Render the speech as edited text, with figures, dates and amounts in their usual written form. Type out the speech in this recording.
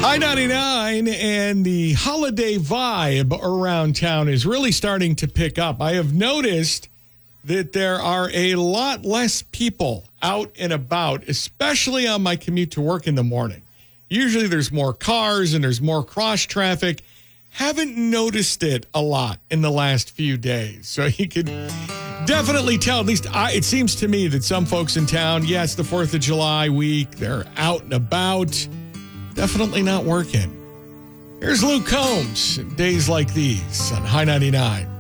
I-99 and the holiday vibe around town is really starting to pick up. I have noticed that there are a lot less people out and about, especially on my commute to work in the morning. Usually there's more cars and there's more cross traffic. Haven't noticed it a lot in the last few days. So you could definitely tell, at least it seems to me that some folks in town, it's the 4th of July week. They're out and about. Definitely not working. Here's Luke Combs, Days Like These on High 99.